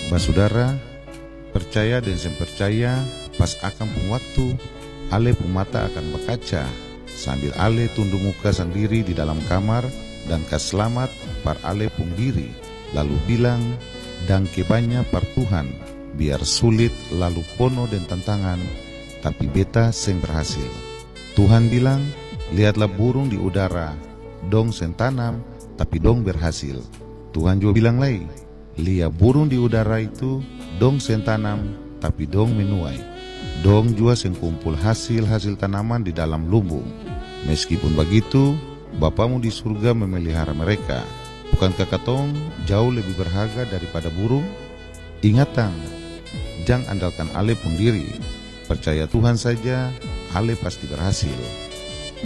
Basudara, percaya dan sempercaya pas akan pun waktu, ale pun mata akan berkaca, sambil ale tunduk muka sendiri di dalam kamar dan kas selamat par ale pun diri, lalu bilang, dan kebanya par Tuhan, biar sulit lalu pono dan tantangan, tapi beta seng berhasil. Tuhan bilang, lihatlah burung di udara, dong sen tanam, tapi dong berhasil. Tuhan juga bilang lagi, lihat burung di udara itu, dong sen tanam, tapi dong menuai. Dong juga sen kumpul hasil-hasil tanaman di dalam lumbung. Meskipun begitu, Bapamu di surga memelihara mereka. Bukankah katong jauh lebih berharga daripada burung? Ingatang, jangan andalkan ale pun diri. Percaya Tuhan saja, ale pasti berhasil.